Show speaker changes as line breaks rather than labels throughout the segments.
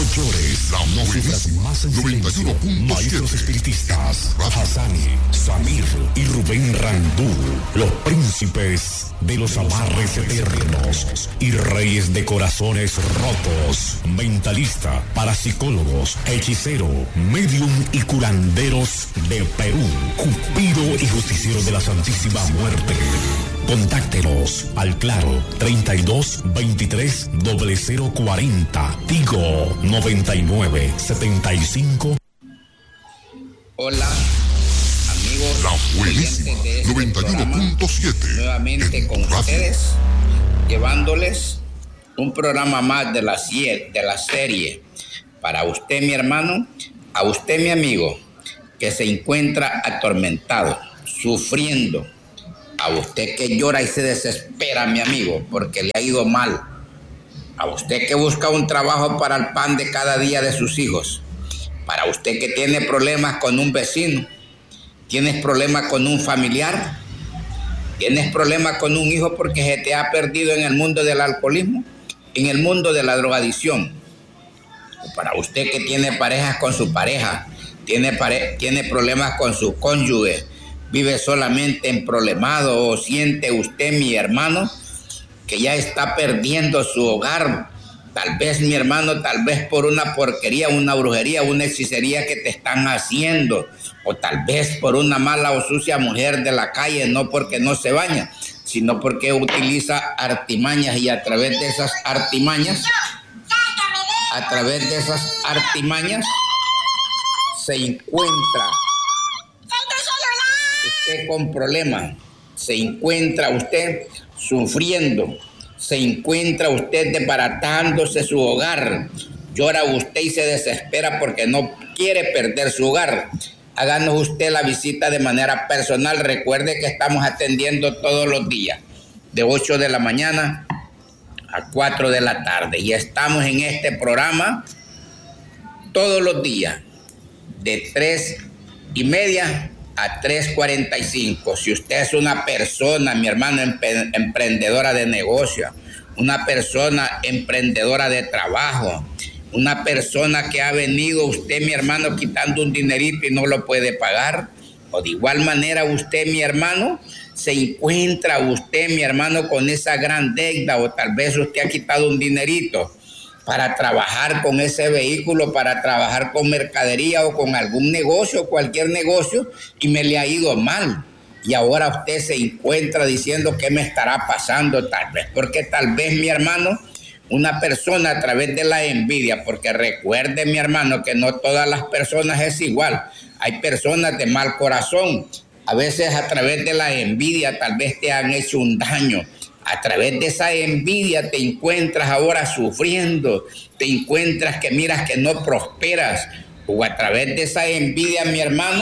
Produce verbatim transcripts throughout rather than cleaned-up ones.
Folclores, la música más en silencio. Maestros espiritistas, Hassani, Samir y Rubén Randú, los príncipes de los amarres eternos y reyes de corazones rotos, mentalista, parapsicólogos, hechicero, medium y curanderos de Perú, Cupido y justiciero de la Santísima Muerte. Contáctenos al claro treinta y dos veintitrés cero cero cuarenta, Tigo noventa y nueve setenta y cinco.
Hola, amigos.
La buenísima
este
noventa y uno punto siete.
Nuevamente con ustedes, llevándoles un programa más de la, de la serie para usted, mi hermano, a usted, mi amigo, que se encuentra atormentado, sufriendo. A usted que llora y se desespera, mi amigo, porque le ha ido mal. A usted que busca un trabajo para el pan de cada día de sus hijos. Para usted que tiene problemas con un vecino. Tienes problemas con un familiar. Tienes problemas con un hijo porque se te ha perdido en el mundo del alcoholismo, en el mundo de la drogadicción. O para usted que tiene parejas con su pareja, tiene, pare- tiene problemas con su cónyuge, vive solamente en problemado, o siente usted, mi hermano, que ya está perdiendo su hogar. Tal vez, mi hermano, tal vez por una porquería, una brujería, una hechicería que te están haciendo, o tal vez por una mala o sucia mujer de la calle, no porque no se baña, sino porque utiliza artimañas, y a través de esas artimañas, a través de esas artimañas, se encuentra usted con problemas, se encuentra usted sufriendo, se encuentra usted desbaratándose su hogar, llora usted y se desespera porque no quiere perder su hogar. Háganos usted la visita de manera personal. Recuerde que estamos atendiendo todos los días, de ocho de la mañana a cuatro de la tarde, y estamos en este programa todos los días, de tres y media a tres cuarenta y cinco. Si usted es una persona, mi hermano, empe- emprendedora de negocio, una persona emprendedora de trabajo, una persona que ha venido usted, mi hermano, quitando un dinerito y no lo puede pagar, o de igual manera usted, mi hermano, se encuentra usted, mi hermano, con esa gran deuda, o tal vez usted ha quitado un dinerito para trabajar con ese vehículo, para trabajar con mercadería o con algún negocio, cualquier negocio, y me le ha ido mal. Y ahora usted se encuentra diciendo qué me estará pasando, tal vez, porque tal vez, mi hermano, una persona a través de la envidia, porque recuerde, mi hermano, que no todas las personas es igual. Hay personas de mal corazón. A veces a través de la envidia tal vez te han hecho un daño. A través de esa envidia te encuentras ahora sufriendo, te encuentras que miras que no prosperas, o a través de esa envidia, mi hermano,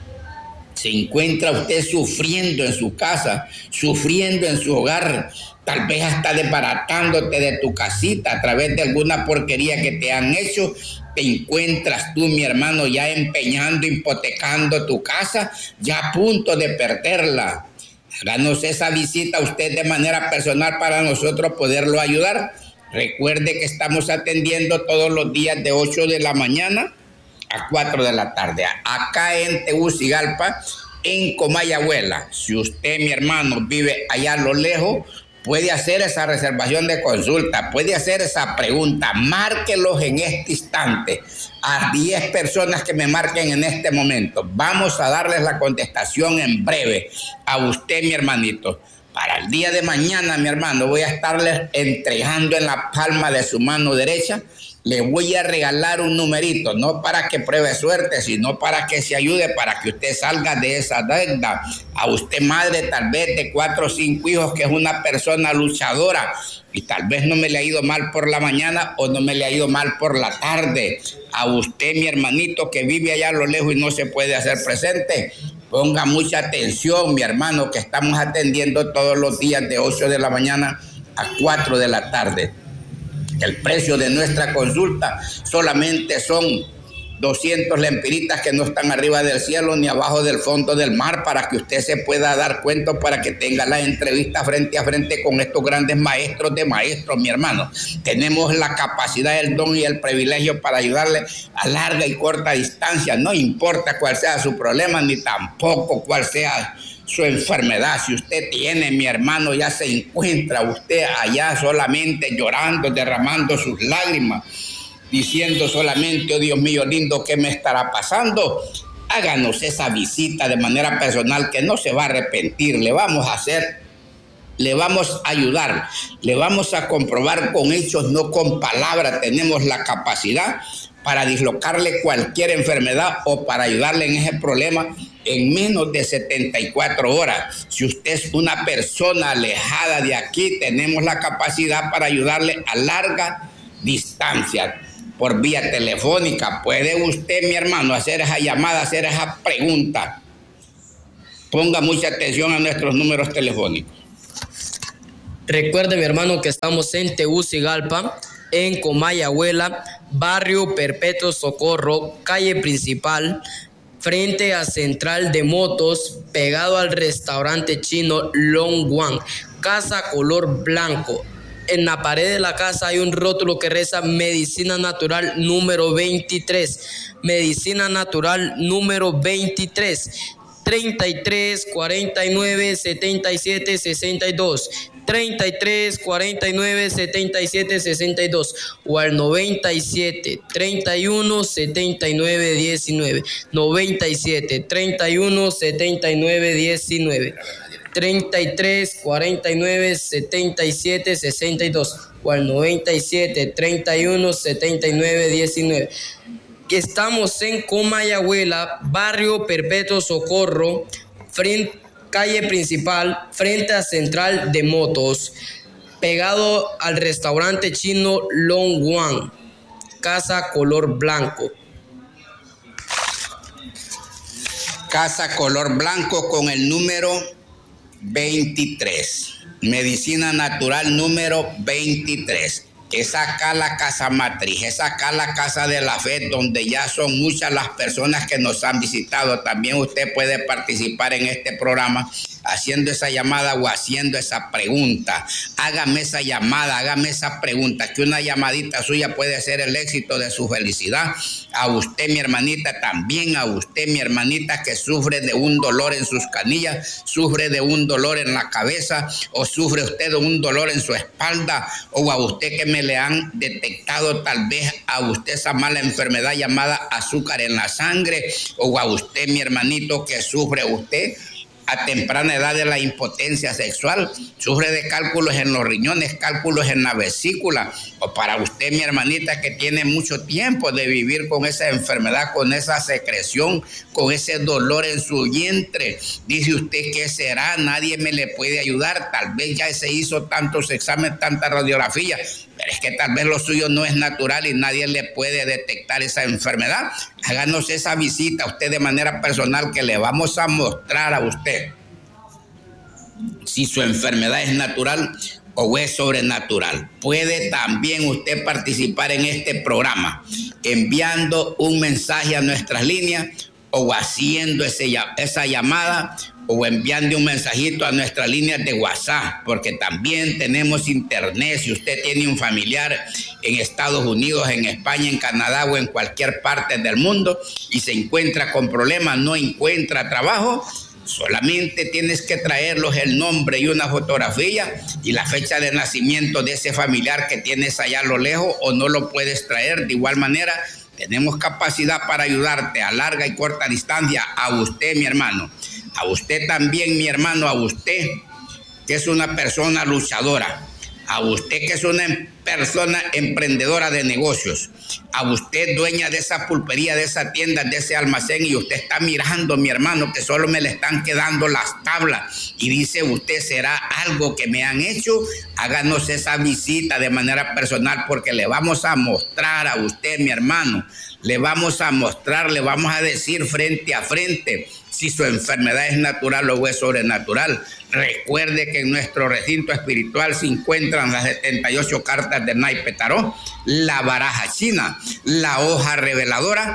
se encuentra usted sufriendo en su casa, sufriendo en su hogar, tal vez hasta desbaratándote de tu casita a través de alguna porquería que te han hecho. Te encuentras tú, mi hermano, ya empeñando, hipotecando tu casa, ya a punto de perderla. Háganos esa visita a usted de manera personal para nosotros poderlo ayudar. Recuerde que estamos atendiendo todos los días de ocho de la mañana a cuatro de la tarde, acá en Tegucigalpa, en Comayagüela. Si usted, mi hermano, vive allá a lo lejos, puede hacer esa reservación de consulta, puede hacer esa pregunta. Márquelos en este instante a diez personas que me marquen en este momento. Vamos a darles la contestación en breve a usted, mi hermanito. Para el día de mañana, mi hermano, voy a estarles entregando en la palma de su mano derecha. Le voy a regalar un numerito, no para que pruebe suerte, sino para que se ayude, para que usted salga de esa deuda. A usted, madre, tal vez de cuatro o cinco hijos, que es una persona luchadora, y tal vez no me le ha ido mal por la mañana o no me le ha ido mal por la tarde. A usted, mi hermanito, que vive allá a lo lejos y no se puede hacer presente, ponga mucha atención, mi hermano, que estamos atendiendo todos los días de ocho de la mañana a cuatro de la tarde. El precio de nuestra consulta solamente son doscientos lempiritas que no están arriba del cielo ni abajo del fondo del mar, para que usted se pueda dar cuenta, para que tenga la entrevista frente a frente con estos grandes maestros de maestros, mi hermano. Tenemos la capacidad, el don y el privilegio para ayudarle a larga y corta distancia, no importa cuál sea su problema, ni tampoco cuál sea su enfermedad. Si usted tiene, mi hermano, ya se encuentra usted allá solamente llorando, derramando sus lágrimas, diciendo solamente, oh Dios mío lindo, ¿qué me estará pasando? Háganos esa visita de manera personal, que no se va a arrepentir. Le vamos a hacer, le vamos a ayudar, le vamos a comprobar con hechos, no con palabras. Tenemos la capacidad para dislocarle cualquier enfermedad o para ayudarle en ese problema en menos de setenta y cuatro horas. Si usted es una persona alejada de aquí, tenemos la capacidad para ayudarle a larga distancia. Por vía telefónica, puede usted, mi hermano, hacer esa llamada, hacer esa pregunta. Ponga mucha atención a nuestros números telefónicos.
Recuerde, mi hermano, que estamos en Tegucigalpa, en Comayagüela, barrio Perpetuo Socorro, calle principal, frente a Central de Motos, pegado al restaurante chino Long One, casa color blanco. En la pared de la casa hay un rótulo que reza Medicina Natural número veintitrés. Medicina Natural número veintitrés. treinta y tres, cuarenta y nueve, setenta y siete, sesenta y dos. treinta y tres, cuarenta y nueve, setenta y siete, sesenta y dos. O al noventa y siete, treinta y uno, setenta y nueve, diecinueve. noventa y siete, treinta y uno, setenta y nueve, diecinueve. treinta y tres, cuarenta y nueve, setenta y siete, sesenta y dos, o al noventa y siete, treinta y uno, setenta y nueve, diecinueve. Que estamos en Comayagüela, barrio Perpetuo Socorro, frente, calle principal, frente a Central de Motos, pegado al restaurante chino Long One, casa color blanco.
Casa color blanco con el número veintitrés. Medicina Natural número veintitrés. Es acá la casa matriz, es acá la casa de la fe, donde ya son muchas las personas que nos han visitado. También usted puede participar en este programa haciendo esa llamada o haciendo esa pregunta. Hágame esa llamada, hágame esa pregunta, que una llamadita suya puede ser el éxito de su felicidad. A usted, mi hermanita, también a usted, mi hermanita, que sufre de un dolor en sus canillas, sufre de un dolor en la cabeza, o sufre usted de un dolor en su espalda, o a usted que me le han detectado tal vez a usted esa mala enfermedad llamada azúcar en la sangre, o a usted, mi hermanito, que sufre usted a temprana edad de la impotencia sexual, sufre de cálculos en los riñones, cálculos en la vesícula, o para usted, mi hermanita, que tiene mucho tiempo de vivir con esa enfermedad, con esa secreción, con ese dolor en su vientre. Dice usted, ¿qué será? Nadie me le puede ayudar. Tal vez ya se hizo tantos exámenes, tanta radiografía, pero es que tal vez lo suyo no es natural y nadie le puede detectar esa enfermedad. Háganos esa visita a usted de manera personal, que le vamos a mostrar a usted si su enfermedad es natural o es sobrenatural. Puede también usted participar en este programa enviando un mensaje a nuestras líneas, o haciendo ese, esa llamada, o enviando un mensajito a nuestras líneas de WhatsApp, porque también tenemos internet. Si usted tiene un familiar en Estados Unidos, en España, en Canadá o en cualquier parte del mundo y se encuentra con problemas, no encuentra trabajo, solamente tienes que traerlos el nombre y una fotografía y la fecha de nacimiento de ese familiar que tienes allá a lo lejos, o no lo puedes traer. De igual manera, tenemos capacidad para ayudarte a larga y corta distancia. A usted, mi hermano, a usted también, mi hermano, a usted que es una persona luchadora, a usted que es una persona emprendedora de negocios, a usted dueña de esa pulpería, de esa tienda, de ese almacén, y usted está mirando, mi hermano, que solo me le están quedando las tablas, y dice usted, ¿será algo que me han hecho? Háganos esa visita de manera personal, porque le vamos a mostrar a usted, mi hermano, le vamos a mostrar, le vamos a decir frente a frente si su enfermedad es natural o es sobrenatural. Recuerde que en nuestro recinto espiritual se encuentran las setenta y ocho cartas de naipe tarot, la baraja china, la hoja reveladora,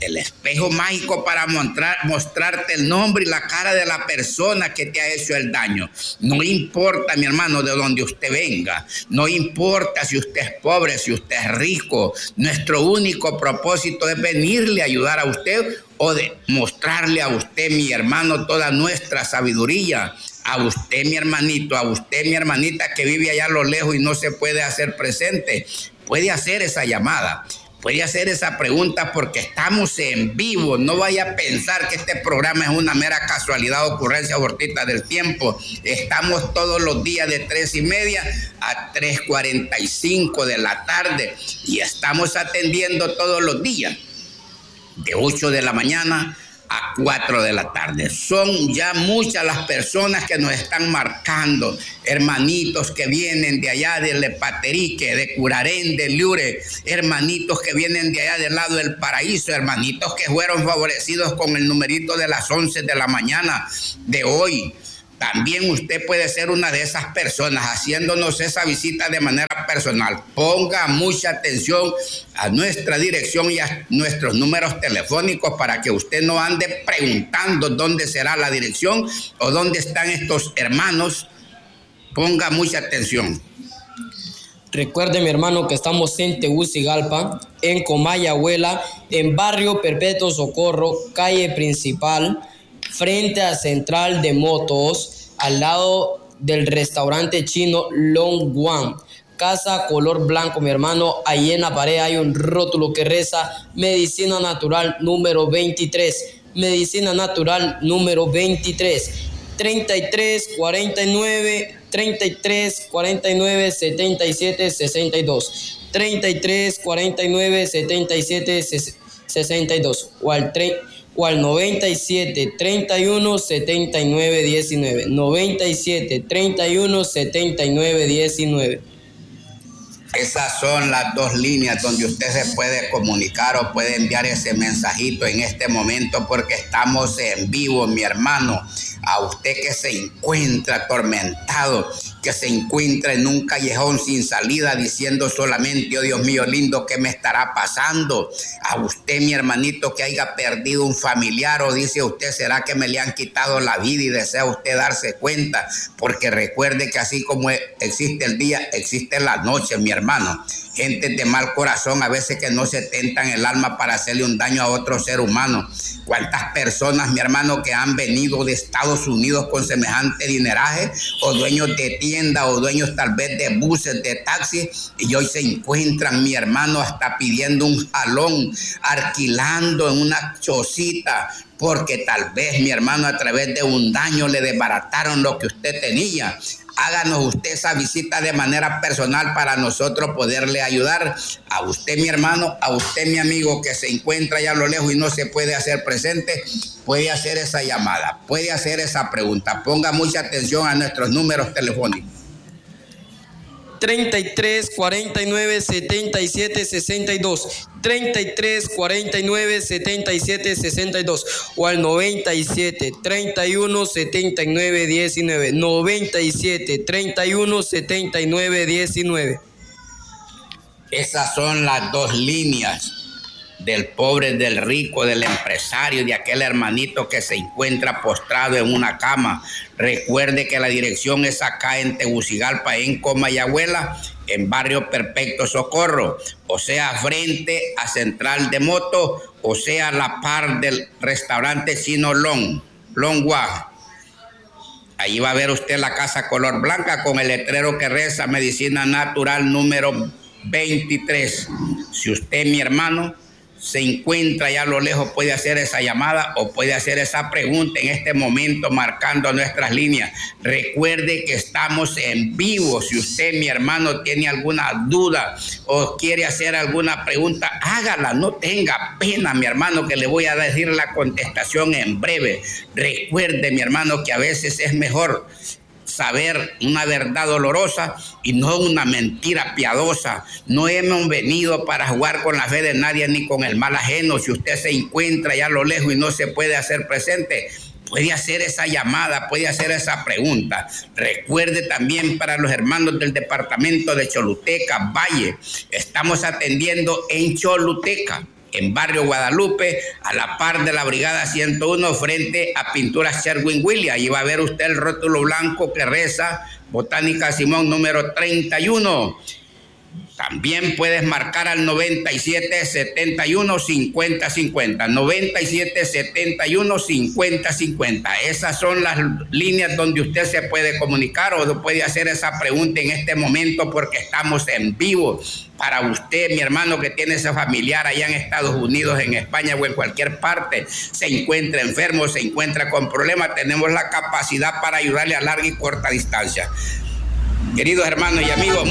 el espejo mágico para mostrar, mostrarte el nombre y la cara de la persona que te ha hecho el daño. No importa, mi hermano, de dónde usted venga. No importa si usted es pobre, si usted es rico. Nuestro único propósito es venirle a ayudar a usted o de mostrarle a usted, mi hermano, toda nuestra sabiduría. A usted, mi hermanito, a usted, mi hermanita, que vive allá a lo lejos y no se puede hacer presente. Puede hacer esa llamada. Puede hacer esa pregunta porque estamos en vivo. No vaya a pensar que este programa es una mera casualidad, ocurrencia cortita del tiempo. Estamos todos los días de tres y media a tres cuarenta y cinco de la tarde y estamos atendiendo todos los días de ocho de la mañana a cuatro de la tarde. Son ya muchas las personas que nos están marcando, hermanitos que vienen de allá de Lepaterique, de Curarén, de Liure, hermanitos que vienen de allá del lado del Paraíso, hermanitos que fueron favorecidos con el numerito de las once de la mañana de hoy. También usted puede ser una de esas personas haciéndonos esa visita de manera personal. Ponga mucha atención a nuestra dirección y a nuestros números telefónicos para que usted no ande preguntando dónde será la dirección o dónde están estos hermanos. Ponga mucha atención.
Recuerde, mi hermano, que estamos en Tegucigalpa, en Comayagüela, en Barrio Perpetuo Socorro, calle principal, frente a Central de Motos, al lado del restaurante chino Long One. Casa color blanco, mi hermano. Ahí en la pared hay un rótulo que reza Medicina Natural número veintitrés. Medicina Natural número veintitrés. treinta y tres, cuarenta y nueve, treinta y tres, cuarenta y nueve, setenta y siete, sesenta y dos. treinta y tres, cuarenta y nueve, setenta y siete, sesenta y dos. O al tre- o al noventa y siete, treinta y uno, setenta y nueve, diecinueve. noventa y siete, treinta y uno, setenta y nueve, diecinueve.
Esas son las dos líneas donde usted se puede comunicar o puede enviar ese mensajito en este momento porque estamos en vivo, mi hermano. A usted que se encuentra atormentado, que se encuentra en un callejón sin salida diciendo solamente, oh Dios mío lindo, ¿qué me estará pasando? A usted, mi hermanito, que haya perdido un familiar o dice usted, ¿será que me le han quitado la vida? Y desea usted darse cuenta, porque recuerde que así como existe el día, existe la noche, mi hermano. Gente de mal corazón a veces que no se tentan el alma para hacerle un daño a otro ser humano. ¿Cuántas personas, mi hermano, que han venido de Estados Unidos con semejante dineraje, o dueños de tienda, o dueños tal vez de buses, de taxis, y hoy se encuentran, mi hermano, hasta pidiendo un jalón, alquilando en una chocita, porque tal vez, mi hermano, a través de un daño le desbarataron lo que usted tenía? Háganos usted esa visita de manera personal para nosotros poderle ayudar a usted, mi hermano, a usted, mi amigo, que se encuentra allá a lo lejos y no se puede hacer presente. Puede hacer esa llamada, puede hacer esa pregunta. Ponga mucha atención a nuestros números telefónicos.
treinta y tres, cuarenta y nueve, setenta y siete, sesenta y dos. treinta y tres, cuarenta y nueve, setenta y siete, sesenta y dos. O al noventa y siete, treinta y uno, setenta y nueve, diecinueve. noventa y siete, treinta y uno, setenta y nueve, diecinueve.
Esas son las dos líneas del pobre, del rico, del empresario, de aquel hermanito que se encuentra postrado en una cama. Recuerde que la dirección es acá en Tegucigalpa, en Comayagüela, en Barrio Perpetuo Socorro, o sea, frente a Central de Moto, o sea, a la par del restaurante chino Long, Long One. Ahí va a ver usted la casa color blanca con el letrero que reza Medicina Natural número veintitrés. Si usted, mi hermano, se encuentra ya a lo lejos, puede hacer esa llamada o puede hacer esa pregunta en este momento marcando nuestras líneas. Recuerde que estamos en vivo. Si usted, mi hermano, tiene alguna duda o quiere hacer alguna pregunta, hágala, no tenga pena, mi hermano, que le voy a decir la contestación en breve. Recuerde, mi hermano, que a veces es mejor saber una verdad dolorosa y no una mentira piadosa. No hemos venido para jugar con la fe de nadie ni con el mal ajeno. Si usted se encuentra allá a lo lejos y no se puede hacer presente, puede hacer esa llamada, puede hacer esa pregunta. Recuerde también para los hermanos del departamento de Choluteca, Valle, estamos atendiendo en Choluteca. en Barrio Guadalupe, a la par de la Brigada ciento uno, frente a Pinturas Sherwin-Williams. Ahí va a ver usted el rótulo blanco que reza Botánica Simón número treinta y uno. También puedes marcar al noventa y siete, setenta y uno, cincuenta, cincuenta. noventa y siete, setenta y uno, cincuenta, cincuenta. Esas son las líneas donde usted se puede comunicar o puede hacer esa pregunta en este momento, porque estamos en vivo. Para usted, mi hermano, que tiene ese familiar allá en Estados Unidos, en España o en cualquier parte, se encuentra enfermo, se encuentra con problemas, tenemos la capacidad para ayudarle a larga y corta distancia. Queridos hermanos y amigos,